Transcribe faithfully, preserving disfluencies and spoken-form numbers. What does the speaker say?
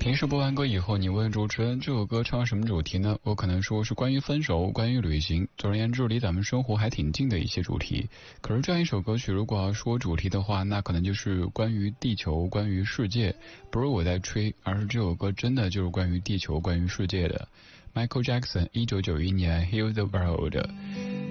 平时播完歌以后，你问主持人这首歌唱什么主题呢？我可能说是关于分手，关于旅行，总而言之离咱们生活还挺近的一些主题。可是这样一首歌曲如果要说主题的话，那可能就是关于地球，关于世界。不是我在吹，而是这首歌真的就是关于地球，关于世界的。Michael Jackson 一九九一年 Heal the World。